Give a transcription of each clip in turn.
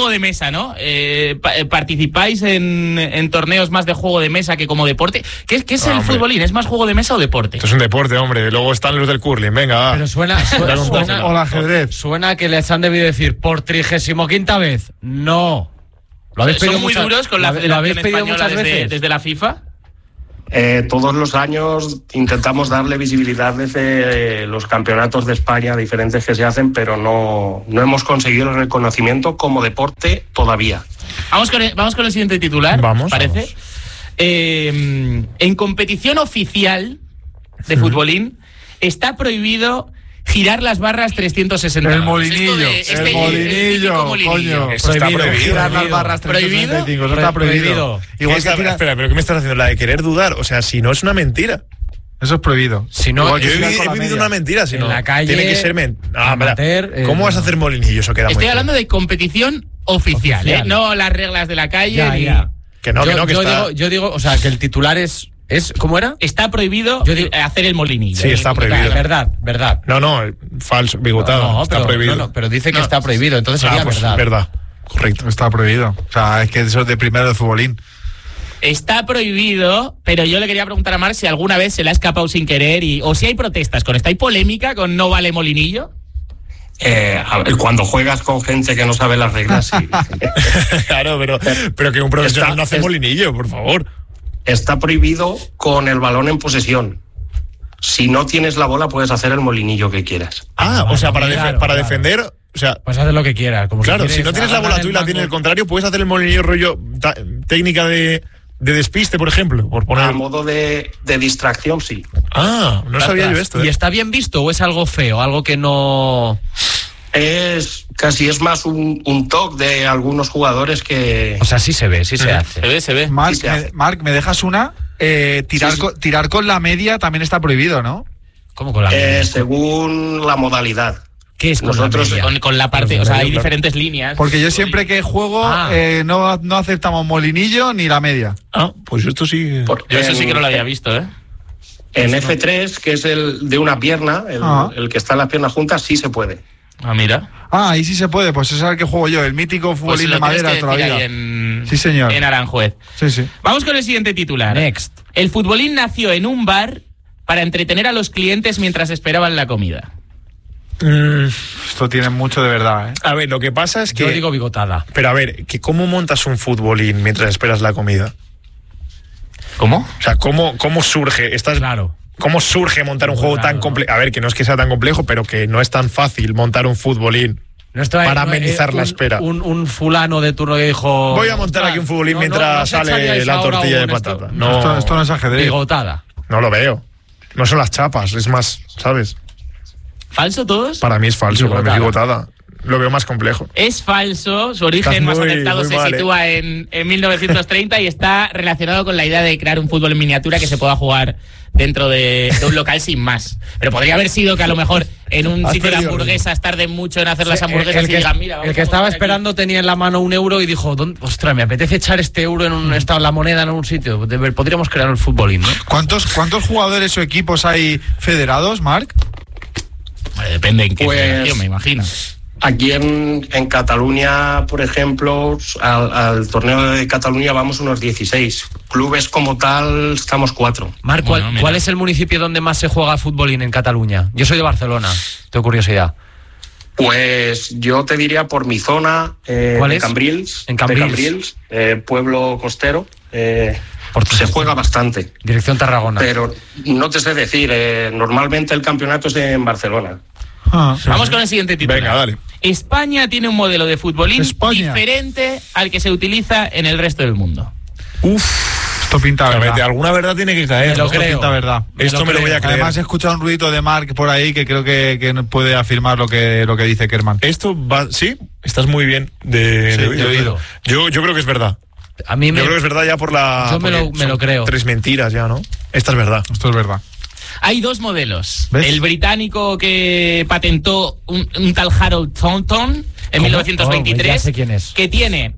juego de mesa, ¿no? ¿Participáis en torneos más de juego de mesa que como deporte? ¿Qué es el futbolín? ¿Es más juego de mesa o deporte? Esto es un deporte, hombre. Luego están los del curling. Venga, va. Pero suena o el ajedrez. Suena que les han debido decir por 35ª vez. No. ¿Lo habéis pedido ¿Son muy duros con la Federación Española desde la FIFA? Todos los años intentamos darle visibilidad desde los campeonatos de España diferentes que se hacen, pero no hemos conseguido el reconocimiento como deporte todavía. Vamos con el siguiente titular, parece. En competición oficial de futbolín está prohibido girar las barras 360 El molinillo, coño. Eso está prohibido. Girar las barras 365, eso está prohibido. Igual espera, ¿pero qué me estás haciendo? ¿La de querer dudar? O sea, si no es una mentira. Eso es prohibido. Si no, yo he vivido una mentira, si no. En la calle, tiene que ser amateur, ¿Cómo vas a hacer molinillo? Eso queda Estoy muy hablando de competición oficial. No las reglas de la calle. Ya. Que no, está... Yo digo, o sea, que el titular es ¿cómo era? Está prohibido hacer el molinillo. Sí, está prohibido. Verdad. No, falso, bigotado. No, está prohibido. No, pero dice que está prohibido, entonces sería verdad. Correcto. Está prohibido. O sea, es que eso es de primero de futbolín. Está prohibido, pero yo le quería preguntar a Marc si alguna vez se le ha escapado sin querer o si hay protestas con esto. ¿Hay polémica con no vale molinillo? A ver, cuando juegas con gente que no sabe las reglas, sí. Claro, pero que un profesional no hace molinillo, por favor. Está prohibido con el balón en posesión. Si no tienes la bola, puedes hacer el molinillo que quieras. O sea, para defender... O sea, puedes hacer lo que quieras. Claro, si no tienes la bola tú y la tienes el contrario, puedes hacer el molinillo rollo técnica de despiste, por ejemplo. A modo de distracción, sí. No sabía yo esto. ¿Y está bien visto o es algo feo? Algo que no... Es más un toque de algunos jugadores que... O sea, sí se ve, sí se hace. Se ve. Marc, ¿me dejas una? Tirar con la media también está prohibido, ¿no? ¿Cómo con la media? Según la modalidad. ¿Qué es nosotros con la parte? O sea, hay diferentes líneas. Porque yo siempre que juego no aceptamos molinillo ni la media. Pues esto sí... Yo eso sí que no lo había visto, ¿eh? En F3, que es el de una pierna, el que está en las piernas juntas, sí se puede. Mira. Ahí sí se puede, pues es el que juego yo, el mítico futbolín de madera todavía. Sí, señor. En Aranjuez. Sí. Vamos con el siguiente titular. Next. El futbolín nació en un bar para entretener a los clientes mientras esperaban la comida. Esto tiene mucho de verdad, ¿eh? A ver, lo que pasa es que... Yo digo bigotada. Pero a ver, ¿cómo montas un futbolín mientras esperas la comida? ¿Cómo? O sea, ¿cómo surge? Claro. ¿Cómo surge montar un juego tan complejo? A ver, que no es que sea tan complejo, pero que no es tan fácil montar un futbolín para amenizar la espera. Un fulano de turno que dijo... Voy a montar aquí un futbolín mientras sale la tortilla de patata. Esto no es ajedrez. Bigotada. No lo veo. No son las chapas, es más, ¿sabes? ¿Falso todos? Para mí es falso, para mí es bigotada. Lo veo más complejo. Es falso, su origen más acertado se sitúa en 1930 y está relacionado con la idea de crear un fútbol en miniatura que se pueda jugar dentro de un local sin más. Pero podría haber sido que a lo mejor en un sitio de hamburguesas tarden mucho en hacer las hamburguesas y digan, mira... El que estaba esperando tenía en la mano un euro y dijo, ostras, me apetece echar este euro la moneda en un sitio. Podríamos crear el futbolín, ¿no? ¿Cuántos jugadores o equipos hay federados, Marc? Depende en qué federación, me imagino. Aquí en Cataluña, por ejemplo, al torneo de Cataluña vamos unos 16. Clubes como tal, estamos 4. Marc, ¿cuál es el municipio donde más se juega futbolín en Cataluña? Yo soy de Barcelona, tengo curiosidad. Pues yo te diría por mi zona, ¿cuál es? Cambrils. En Cambrils. Pueblo costero. Se juega bastante. Dirección Tarragona. Pero no te sé decir, normalmente el campeonato es en Barcelona. Vamos con el siguiente titular. Venga, dale. España tiene un modelo de futbolín diferente al que se utiliza en el resto del mundo. Esto pinta verdad. Alguna verdad tiene que caer. Esto pinta verdad. Esto me lo voy a creer. Además he escuchado un ruidito de Marc por ahí que creo que puede afirmar lo que dice Kerman. Esto va... Sí, estás muy bien de oído. Yo creo que es verdad. Yo creo que es verdad ya por la... Yo me lo creo. 3 mentiras ya, ¿no? Esta es verdad. Esto es verdad. Hay 2 modelos. ¿Ves? El británico que patentó un tal Harold Thornton en 1923. Ya sé quién es. Que tiene...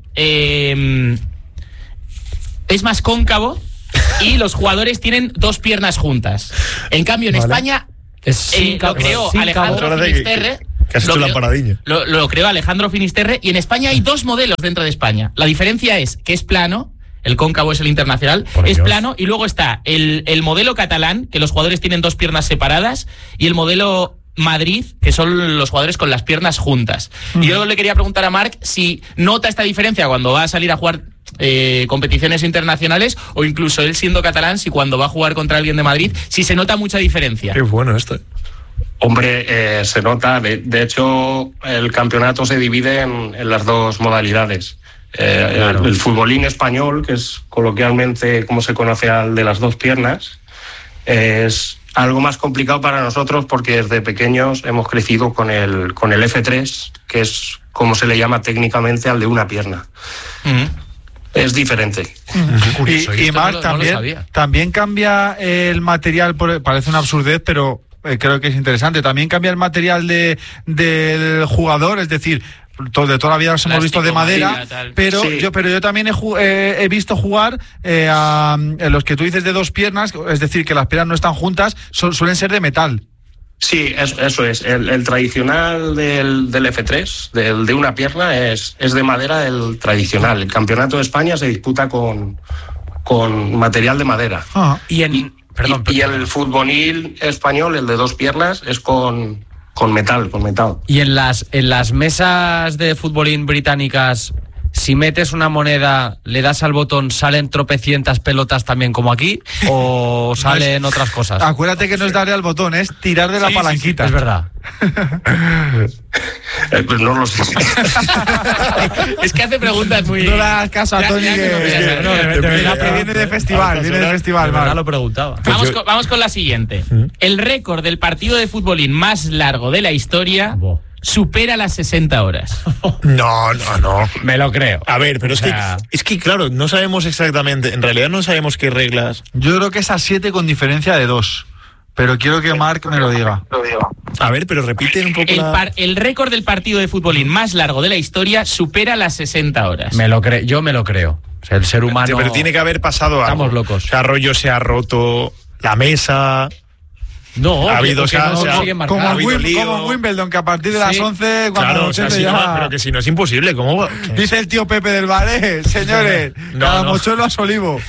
es más cóncavo y los jugadores tienen 2 piernas juntas. En cambio, en España lo creó Alejandro Finisterre Que has hecho la paradiña. Lo creó Alejandro Finisterre, y en España hay 2 modelos dentro de España. La diferencia es que es plano, el cóncavo es el internacional, es plano, y luego está el modelo catalán, que los jugadores tienen 2 piernas separadas, y el modelo Madrid, que son los jugadores con las piernas juntas. Y yo le quería preguntar a Marc si nota esta diferencia cuando va a salir a jugar competiciones internacionales, o incluso él siendo catalán, si cuando va a jugar contra alguien de Madrid, si se nota mucha diferencia. Qué bueno esto. Hombre, se nota. De hecho, el campeonato se divide en las 2 modalidades. Claro. El futbolín español, que es coloquialmente como se conoce al de las 2 piernas, es algo más complicado para nosotros porque desde pequeños hemos crecido con el F3, que es como se le llama técnicamente al de una pierna. Es diferente. Y Marc, también cambia el material, parece una absurdez, pero creo que es interesante. También cambia el material del jugador, es decir, de toda la vida los hemos visto de madera, pero yo también he visto jugar a los que tú dices de 2 piernas, es decir, que las piernas no están juntas, suelen ser de metal. Sí, eso es. El tradicional del F3, del de una pierna, es de madera, el tradicional. El campeonato de España se disputa con material de madera. Y el futbolín español, el de 2 piernas, es con metal. Y en las mesas de futbolín británicas, si metes una moneda, le das al botón, ¿salen tropecientas pelotas también como aquí? ¿O salen otras cosas? Acuérdate que no es darle al botón, es tirar de la palanquita. Es verdad. Pues no lo sé. Es que hace preguntas muy... No le hagas caso a Tony, viene de festival. Ahora lo preguntaba. Vamos con la siguiente. El récord del partido de futbolín más largo de la historia supera las 60 horas. No. Me lo creo. A ver, pero es que claro, no sabemos exactamente, en realidad no sabemos qué reglas. Yo creo que es a 7 con diferencia de 2. Pero quiero que Marc me lo diga. A ver, pero repite un poco el récord del partido de futbolín más largo de la historia supera las 60 horas. Yo me lo creo. O sea, el ser humano... Pero tiene que haber pasado algo. Estamos locos. O sea, rollo se ha roto la mesa... No, ha habido como Wimbledon, que a partir de las 11, cuando pero que si no es imposible, ¿cómo? Dice el tío Pepe del Bar, señores, cada mochuelo a su olivo.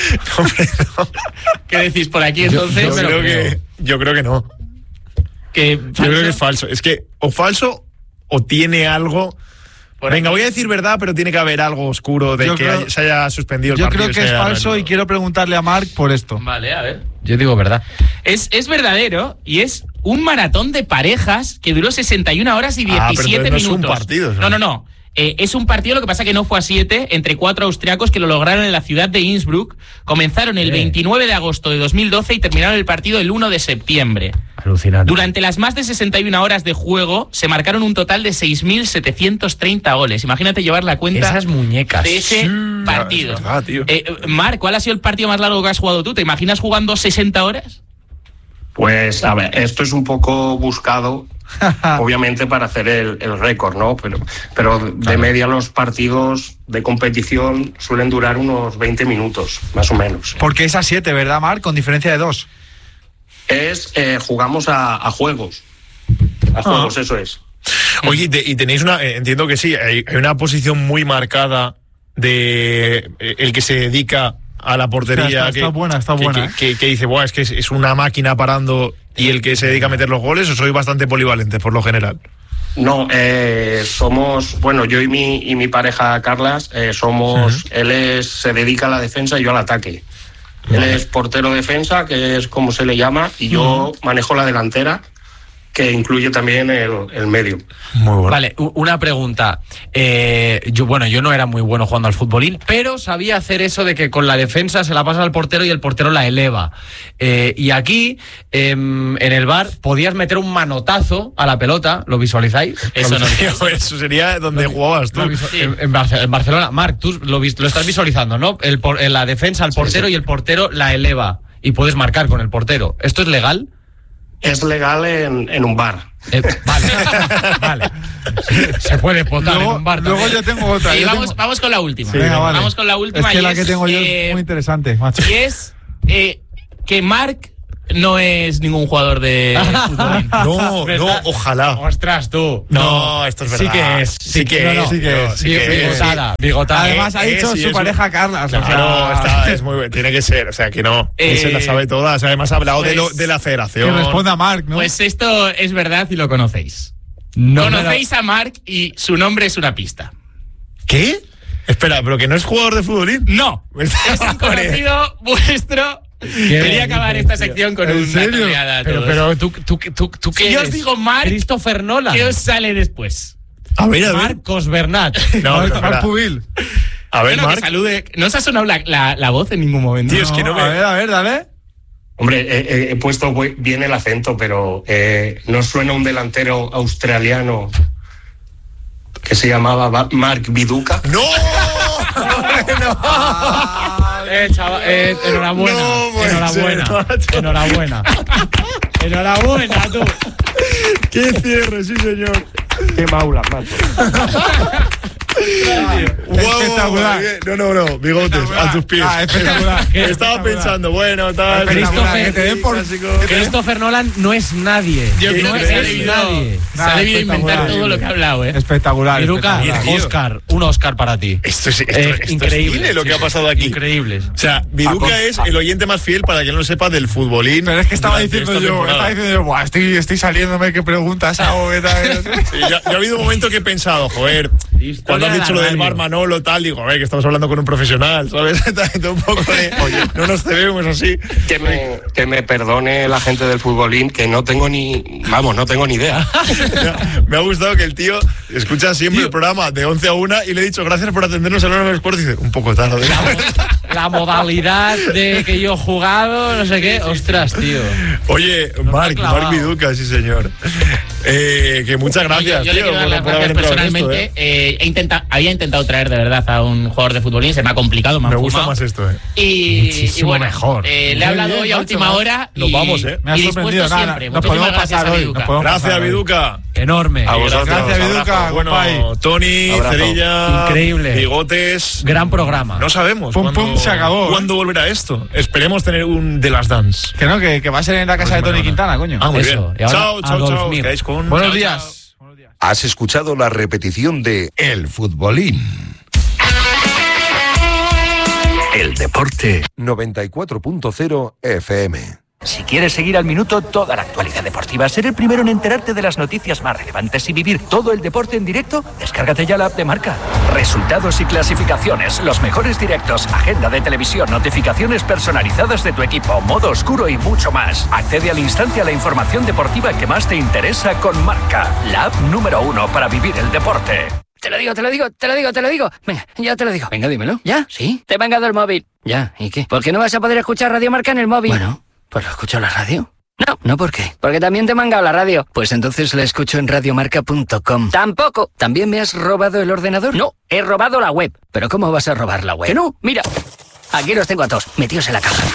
¿Qué decís por aquí entonces? Yo creo que no. Yo creo que es falso. Es que o falso o tiene algo... Venga, voy a decir verdad, pero tiene que haber algo oscuro de se haya suspendido el partido. Yo creo que es falso y quiero preguntarle a Marc por esto. Vale, a ver. Yo digo verdad. Es verdadero, y es un maratón de parejas que duró 61 horas y 17 minutos. No es un partido. No. Es un partido, lo que pasa que no fue a 7, entre 4 austriacos que lo lograron en la ciudad de Innsbruck. Comenzaron el 29 de agosto de 2012 y terminaron el partido el 1 de septiembre. Alucinante. Durante las más de 61 horas de juego se marcaron un total de 6.730 goles. Imagínate llevar la cuenta esas muñecas de ese partido. Es verdad, tío. Marc, ¿cuál ha sido el partido más largo que has jugado tú? ¿Te imaginas jugando 60 horas? Pues, a ver, esto es un poco buscado, obviamente, para hacer el récord, ¿no? Pero de media los partidos de competición suelen durar unos 20 minutos, más o menos. Porque es a 7, ¿verdad, Marc? Con diferencia de 2. Jugamos a juegos. A juegos, eso es. Oye, y tenéis entiendo que sí, hay una posición muy marcada de el que se dedica a la portería. Está buena. Que dice, es que es una máquina parando, y el que se dedica a meter los goles, o sois bastante polivalentes por lo general. No, somos, yo y mi pareja Carlas, él se dedica a la defensa y yo al ataque. Él es portero defensa, que es como se le llama, y yo manejo la delantera, que incluye también el medio. Muy bueno. Vale, una pregunta. Yo no era muy bueno jugando al futbolín, pero sabía hacer eso de que con la defensa se la pasa al portero y el portero la eleva. Y aquí, en el bar, podías meter un manotazo a la pelota. ¿Lo visualizáis? Eso sería donde jugabas tú. En Barcelona. Marc, tú lo estás visualizando, ¿no? En la defensa al portero, sí. Y el portero la eleva. Y puedes marcar con el portero. ¿Esto es legal? Es legal en un bar. Vale. Se puede potar en un bar también. Luego yo tengo otra. Sí, vamos con la última. Sí, venga, vamos con la última. Es que la que tengo yo es muy interesante, macho. Y es que Marc no es ningún jugador de fútbol. No, ojalá. Ostras, tú. No, esto es verdad. Sí que es. Bigotada. Además ha dicho su pareja Carla. Claro, es muy bueno. Tiene que ser, o sea, que no. Se la sabe todas. Además ha hablado de la federación. Que responda a Marc, ¿no? Pues esto es verdad y lo conocéis. Conocéis a Marc y su nombre es una pista. ¿Qué? Espera, ¿pero que no es jugador de fútbol? No, es un conocido vuestro. Quería acabar esta sección con una troleada. Pero tú ¿qué si yo os eres? digo Marc, Christopher Nolan. ¿qué os sale después? A ver. Marcos Bernat. No, Marc Pubil. A ver, bueno, Marc. Que salude. No os ha sonado la voz en ningún momento. Tío, es que no me... A ver, dale. Hombre, he puesto bien el acento, pero ¿no suena un delantero australiano que se llamaba Marc Viduka? ¡No! Chaval, enhorabuena. Enhorabuena, tú. ¡Qué cierre, sí, señor! ¡Qué maula, macho! Espectacular. No, bigotes, a tus pies. Espectacular. Estaba pensando, bueno, tal. Christopher Nolan no es nadie. Yo creo que se ha debido inventar todo lo que ha hablado, Espectacular. Viduka, un Oscar para ti. Esto es increíble lo que ha pasado aquí. Increíble. O sea, Viduka es el oyente más fiel, para quien no lo sepa, del futbolín. Pero es que estaba diciendo yo, buah, estoy saliéndome, ¿qué preguntas hago? Sí, yo ha habido un momento que he pensado, joder, cuando has dicho lo del bar Manolo, tal, digo, a ver, que estamos hablando con un profesional, ¿sabes? Un poco de, oye, no nos cebemos así. Que me perdone la gente del futbolín, que no tengo ni idea. Me ha gustado que el tío escucha siempre el programa de 11 a 1 y le he dicho, gracias por atendernos a la hora del Sport, y dice, un poco tarde. La modalidad de que yo he jugado, no sé qué, ostras, tío. Oye, Marc Viduka, sí señor. Que muchas gracias, yo tío, le quiero dar las gracias personalmente. Había intentado traer de verdad a un jugador de futbolín, se me ha complicado, me gusta más esto, Y bueno, mejor. Le he hablado hoy a última hora. Nos vamos, Me ha sorprendido, siempre. Nos podemos pasar hoy. Gracias, Viduka. Enorme. Gracias, Viduka. Bueno, Tony, Cerilla, increíble. Bigotes. Gran programa. No sabemos se acabó. ¿Cuándo volverá esto? Esperemos tener un de las Dance. Que va a ser en la casa de Tony Quintana, coño. Muy eso. bien. Chao. Buenos días. Has escuchado la repetición de El Futbolín. El deporte 94.0 FM. Si quieres seguir al minuto toda la actualidad deportiva, ser el primero en enterarte de las noticias más relevantes y vivir todo el deporte en directo, descárgate ya la app de Marca. Resultados y clasificaciones, los mejores directos, agenda de televisión, notificaciones personalizadas de tu equipo, modo oscuro y mucho más. Accede al instante a la información deportiva que más te interesa con Marca, la app número 1 para vivir el deporte. Te lo digo. Venga, ya te lo digo. Venga, dímelo. ¿Ya? ¿Sí? Te he mangado el móvil. Ya, ¿y qué? ¿Por qué no vas a poder escuchar Radio Marca en el móvil? Bueno, pues lo escucho en la radio. No, ¿por qué? Porque también te he mangado la radio. Pues entonces la escucho en radiomarca.com. Tampoco. ¿También me has robado el ordenador? No, he robado la web. ¿Pero cómo vas a robar la web? Que no, mira. Aquí los tengo a todos, metidos en la caja.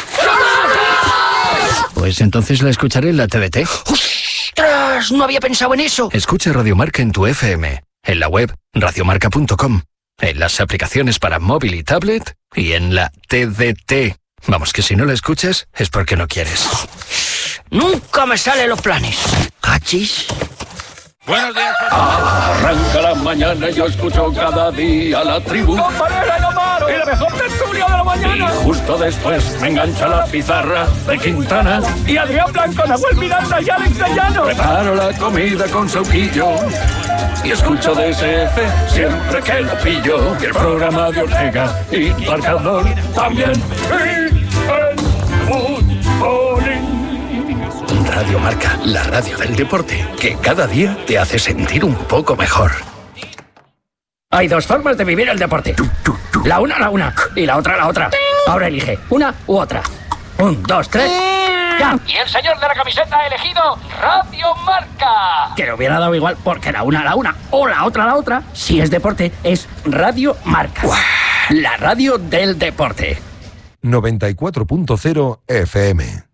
Pues entonces la escucharé en la TDT. ¡Ostras! No había pensado en eso. Escucha Radio Marca en tu FM, en la web radiomarca.com, en las aplicaciones para móvil y tablet y en la TDT. Vamos, que si no la escuchas es porque no quieres. Nunca me salen los planes. ¿Cachis? Buenos días, Arranca la mañana y yo escucho cada día la tribu. Con Varela y Omar y la mejor tertulia de la mañana. Y justo después me engancha la pizarra de Quintana. Y Adrián Blanco, Nahuel Miranda y Alex de Llano. Preparo la comida con sauquillo y escucho DSF siempre que lo pillo. Y el programa de Ortega y Marcador también. Y el futbolín. Radio Marca, la radio del deporte, que cada día te hace sentir un poco mejor. Hay dos formas de vivir el deporte. La una y la otra. Ahora elige una u otra. 1, 2, 3. ¡Ya! Y el señor de la camiseta ha elegido Radio Marca. Que le hubiera dado igual porque la una o la otra. Si es deporte, es Radio Marca. La radio del deporte. 94.0 FM.